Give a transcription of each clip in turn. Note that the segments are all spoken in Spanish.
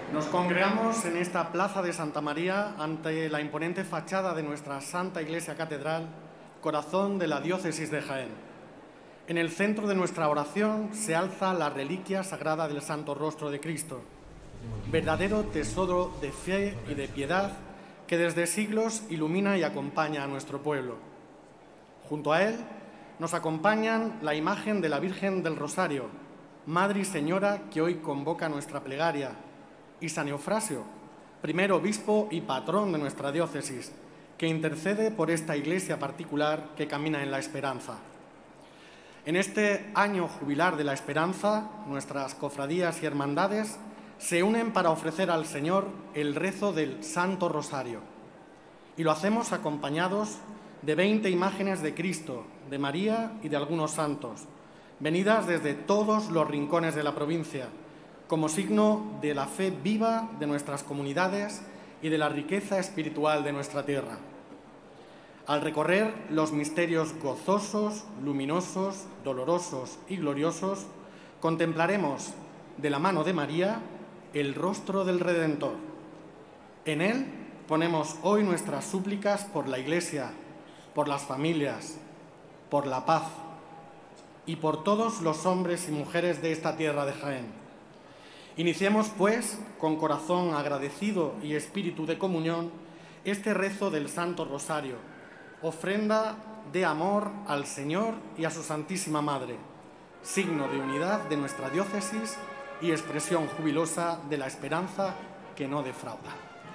Nos congregamos en esta plaza de Santa María ante la imponente fachada de nuestra Santa Iglesia Catedral, corazón de la diócesis de Jaén. En el centro de nuestra oración se alza la reliquia sagrada del Santo Rostro de Cristo, verdadero tesoro de fe y de piedad que desde siglos ilumina y acompaña a nuestro pueblo. Junto a él nos acompañan la imagen de la Virgen del Rosario, Madre y Señora que hoy convoca nuestra plegaria, y San Eufrasio, primer obispo y patrón de nuestra diócesis, que intercede por esta iglesia particular que camina en la esperanza. En este año jubilar de la esperanza, nuestras cofradías y hermandades se unen para ofrecer al Señor el rezo del Santo Rosario. Y lo hacemos acompañados de 20 imágenes de Cristo, de María y de algunos santos, venidas desde todos los rincones de la provincia, como signo de la fe viva de nuestras comunidades y de la riqueza espiritual de nuestra tierra. Al recorrer los misterios gozosos, luminosos, dolorosos y gloriosos, contemplaremos de la mano de María el rostro del Redentor. En él ponemos hoy nuestras súplicas por la Iglesia, por las familias, por la paz y por todos los hombres y mujeres de esta tierra de Jaén. Iniciemos, pues, con corazón agradecido y espíritu de comunión, este rezo del Santo Rosario, ofrenda de amor al Señor y a su Santísima Madre, signo de unidad de nuestra diócesis y expresión jubilosa de la esperanza que no defrauda.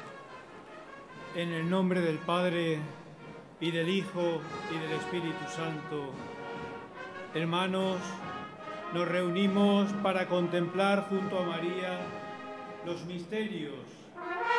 En el nombre del Padre, y del Hijo, y del Espíritu Santo, hermanos, nos reunimos para contemplar junto a María los misterios